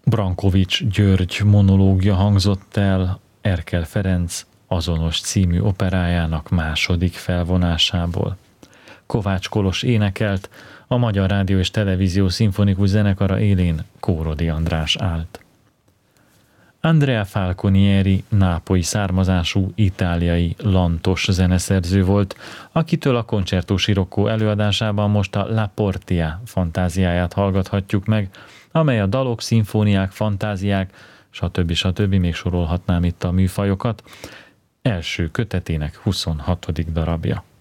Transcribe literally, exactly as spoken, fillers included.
Brankovics György monológia hangzott el Erkel Ferenc Azonos című operájának második felvonásából. Kovács Kolos énekelt, a Magyar Rádió és Televízió szimfonikus zenekara élén Kórodi András állt. Andrea Falconieri nápolyi származású itáliai lantos zeneszerző volt, akitől a Concerto Scirocco előadásában most a La Portia fantáziáját hallgathatjuk meg, amely a dalok, szimfóniák, fantáziák, stb. stb. Még sorolhatnám itt a műfajokat, első kötetének huszonhatodik darabja.